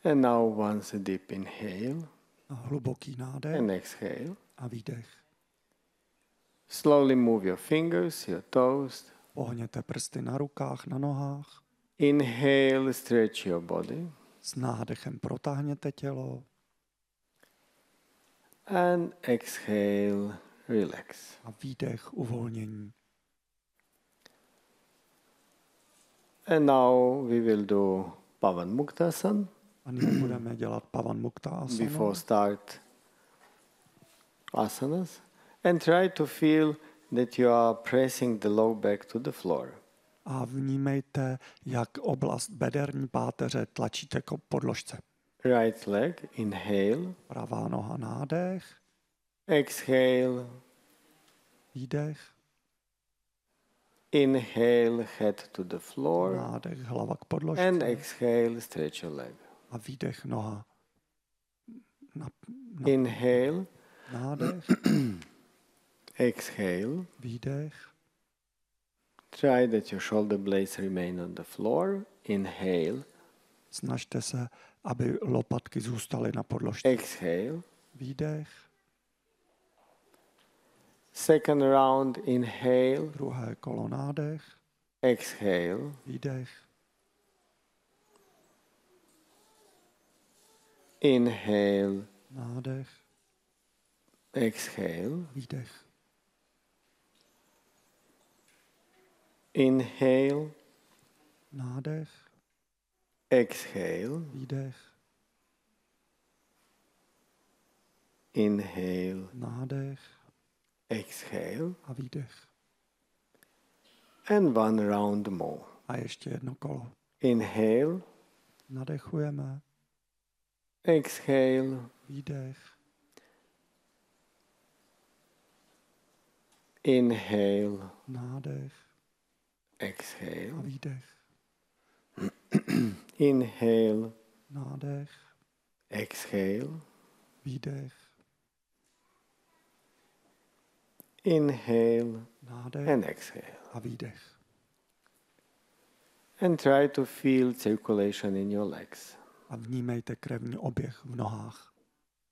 And now once a deep inhale A hluboký nádech and exhale. a výdech. Slowly move your fingers, your toes. Pohněte prsty na rukách, na nohách. Inhale, stretch your body. S nádechem protáhněte tělo. And exhale, relax. A výdech, uvolnění. And now we will do Pavan Muktasana. A nyní budeme dělat Pavan Mukta asanu. Before start asanas. And try to feel that you are pressing the low back to the floor. A vnímejte, jak oblast bederní páteře tlačíte k podložce. Right leg, inhale. Pravá noha nádech, Exhale. výdech, Inhale, head to the floor. nádech, hlava k And podložce exhale, stretch your leg. a výdech, noha. Inhale. Nádech, Exhale. výdech, Try that your shoulder blades remain on the floor. Inhale. snažte se, aby lopatky zůstaly na podložce. Exhale. Výdech, Second round, inhale. druhé kolo nádech, Exhale. výdech, Inhale. nádech, Exhale. výdech, Inhale. nádech, Exhale. výdech, Inhale. nádech Exhale. a výdech. And one round more. A ještě jedno kolo. Inhale. Nadechujeme, Exhale. výdech, Inhale. nádech a Exhale. výdech, Inhale. nádech, Exhale. výdech, Inhale. nádech And exhale. a výdech. And try to feel circulation in your legs. A vnímejte krevní oběh v nohách.